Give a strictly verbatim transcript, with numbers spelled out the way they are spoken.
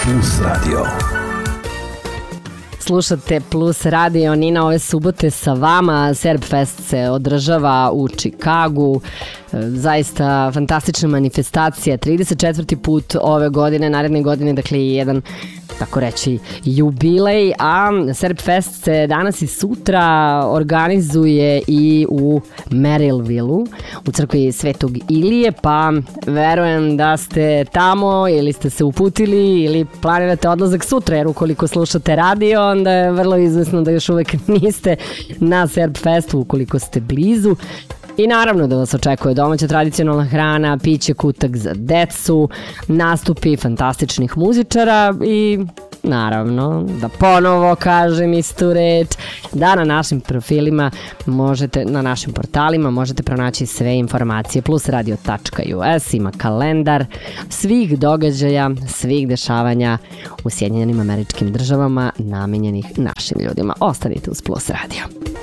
Plus Radio. Slušate Plus Radio, Nina ove subote sa vama. Serbfest se održava u Čikagu. Zaista fantastična manifestacija, trideset četvrti put ove godine, naredne godine, dakle jedan, tako reći, jubilej, a Serbfest se danas i sutra organizuje i u Merrillville-u, u crkvi Svetog Ilije, pa verujem da ste tamo ili ste se uputili ili planirate odlazak sutra, jer ukoliko slušate radio, onda je vrlo izvesno da još uvek niste na Serbfestu ukoliko ste blizu. I naravno da vas očekuje domaća tradicionalna hrana, piće, kutak za decu, nastupi fantastičnih muzičara i naravno da ponovo kažem istu reč, da na našim profilima možete, na našim portalima možete pronaći sve informacije. plus radio tačka u es ima kalendar svih događaja, svih dešavanja u Sjedinjenim Američkim Državama namenjenih našim ljudima. Ostanite uz Plus Radio.